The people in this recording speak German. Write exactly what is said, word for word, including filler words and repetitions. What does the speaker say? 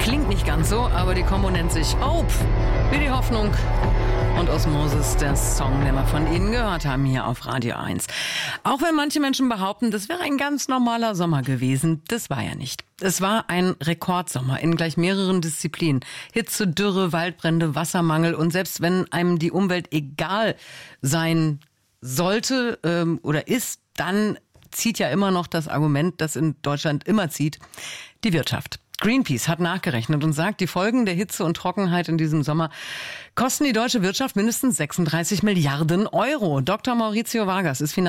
Klingt nicht ganz so, aber die Kombo nennt sich Hope, wie die Hoffnung. Und Osmosis, der Song, den wir von Ihnen gehört haben hier auf Radio eins. Auch wenn manche Menschen behaupten, das wäre ein ganz normaler Sommer gewesen, das war ja nicht. Es war ein Rekordsommer in gleich mehreren Disziplinen. Hitze, Dürre, Waldbrände, Wassermangel und selbst wenn einem die Umwelt egal sein sollte ähm, oder ist, dann zieht ja immer noch das Argument, das in Deutschland immer zieht, die Wirtschaft. Greenpeace hat nachgerechnet und sagt, die Folgen der Hitze und Trockenheit in diesem Sommer kosten die deutsche Wirtschaft mindestens sechsunddreißig Milliarden Euro. Doktor Maurizio Vargas ist Finanz-